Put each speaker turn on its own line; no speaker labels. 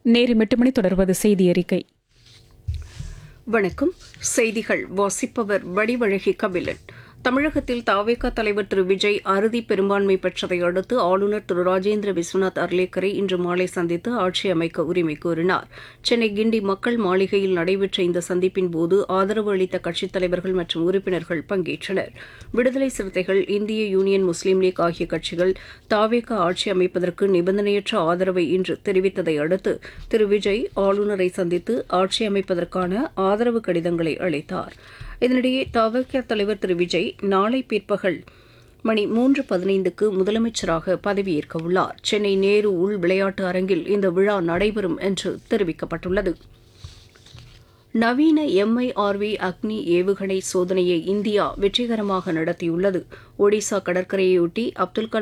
நேரம் 8 மணி தொடர்வது செய்தி அறிக்கை.
வணக்கம். செய்திகள் வாசிப்பவர் வடிவழகி கபிலன். தமிழகத்தில் தவேக தலைவர் திரு விஜய் அறுதி பெரும்பான்மை பெற்றதை அடுத்து ஆளுநர் திரு ராஜேந்திர விஸ்வநாத் அர்லேக்கரை இன்று மாலை சந்தித்து ஆட்சி அமைக்க உரிமை கோரினார். சென்னை கிண்டி மக்கள் மாளிகையில் நடைபெற்ற இந்த சந்திப்பின் போது ஆதரவு அளித்த கட்சித் தலைவர்கள் மற்றும் உறுப்பினர்கள் பங்கேற்றனர். விடுதலை சிறுத்தைகள், இந்திய யூனியன் முஸ்லீம் லீக் ஆகிய கட்சிகள் தவேக ஆட்சி அமைப்பதற்கு நிபந்தனையற்ற ஆதரவை இன்று தெரிவித்ததை அடுத்து திரு விஜய் ஆளுநரை சந்தித்து ஆட்சி அமைப்பதற்கான ஆதரவு கடிதங்களை அளித்தார். இதனிடையே தவேக தலைவர் திரு விஜய் நாளை பிற்பகல் மணி 3:15க்கு முதலமைச்சராக பதவியேற்க உள்ளார். சென்னை நேரு உள் விளையாட்டு அரங்கில் இந்த விழா நடைபெறும் என்று தெரிவிக்கப்பட்டுள்ளது. நவீன MIRV அக்னி ஏவுகணை சோதனையை இந்தியா வெற்றிகரமாக நடத்தியுள்ளது. ஒடிசா கடற்கரையொட்டி அப்துல் கலாம்